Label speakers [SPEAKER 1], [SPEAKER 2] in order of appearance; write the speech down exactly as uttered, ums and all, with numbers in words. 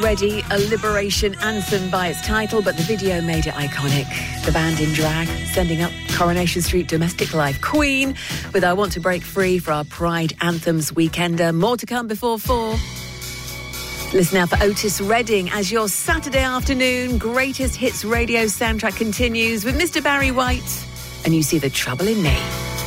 [SPEAKER 1] Ready, a liberation anthem by its title, but the video made it iconic. The band in drag, sending up Coronation Street domestic life. Queen with I Want to Break Free for our Pride Anthems weekender. More to come before four. Listen now for Otis Redding as your Saturday afternoon greatest hits radio soundtrack continues with Mister Barry White and You See the Trouble in Me.